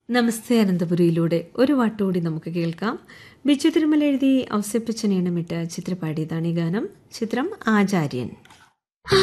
നമസ്തേ അനന്തപുരിയിലൂടെ ഒരു വാട്ടുകൂടി നമുക്ക് കേൾക്കാം. ബിജു തിരുമല എഴുതി ഔസേപ്പച്ചൻ ഈണമിട്ട് ചിത്രപാടിയതാണ് ഈ ഗാനം. ചിത്രം ആചാര്യൻ.